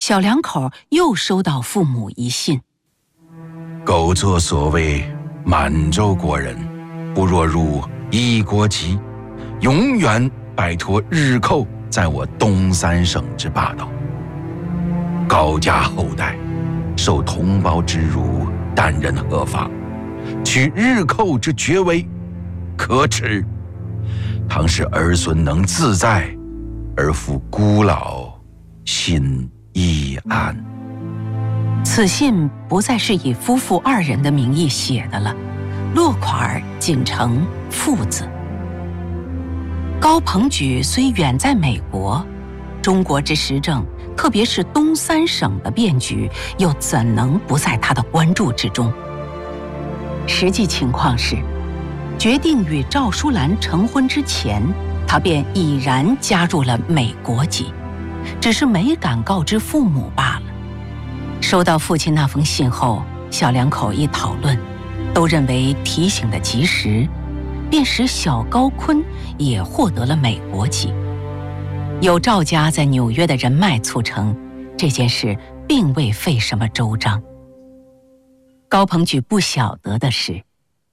小两口又收到父母遗信： 苟作所谓满洲国人，不若入一国籍，永远摆脱日寇在我东三省之霸道。高家后代受同胞之辱，但人何妨？取日寇之爵威，可耻。倘使儿孙能自在，而复孤老，心亦安。 此信不再是以夫妇二人的名义写的了，落款仅称父字。高朋举虽远在美国，中国之时政，特别是东三省的变局，又怎能不在他的关注之中？实际情况是，决定与赵淑兰成婚之前，他便已然加入了美国籍，只是没敢告知父母罢了。收到父亲那封信后，小两口一讨论，都认为提醒的及时，便使小高锟也获得了美国籍。有赵家在纽约的人脉促成，这件事并未费什么周章。高朋举不晓得的是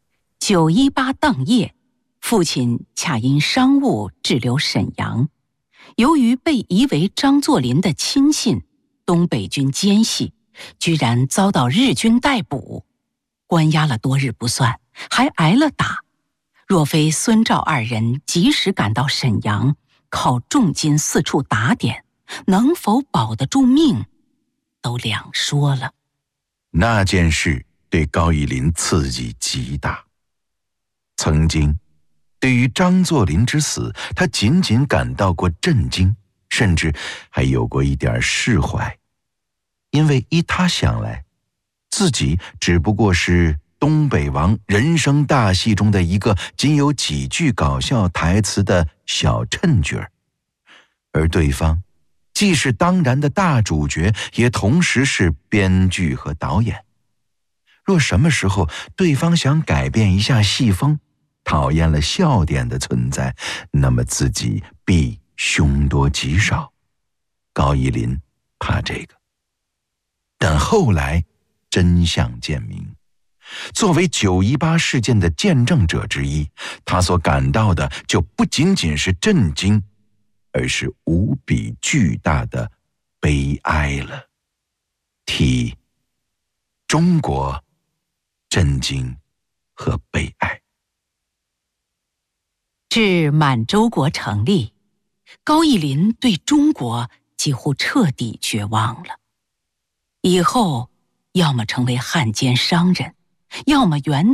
，918当夜，父亲恰因商务滞留沈阳，由于被疑为张作霖的亲信，东北军奸细，居然遭到日军逮捕，关押了多日不算，还挨了打。若非孙赵二人及时赶到沈阳，靠重金四处打点，能否保得住命，都两说了。 那件事对高义林刺激极大。曾经，对于张作霖之死，他仅仅感到过震惊，甚至还有过一点释怀。因为依他想来，自己只不过是东北王人生大戏中的一个仅有几句搞笑台词的小衬角，而对方既是当然的大主角，也同时是编剧和导演。若什么时候对方想改变一下戏风，讨厌了笑点的存在，那么自己必凶多吉少。高义林怕这个。但后来真相渐明，作为918事件的见证者之一，他所感到的就不仅仅是震惊，而是无比巨大的悲哀了。替中国震惊和悲哀。 至满洲国成立，高义林对中国几乎彻底绝望了。以后要么成为汉奸商人，要么原